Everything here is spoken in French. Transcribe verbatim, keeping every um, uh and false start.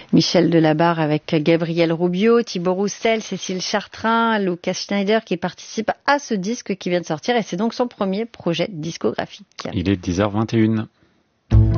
Michel Delabarre avec Gabriel Rubio, Thibaut Roussel, Cécile Chartrain, Lucas Schneider qui participe à ce disque qui vient de sortir et c'est donc son premier projet discographique. Il est dix heures vingt et une.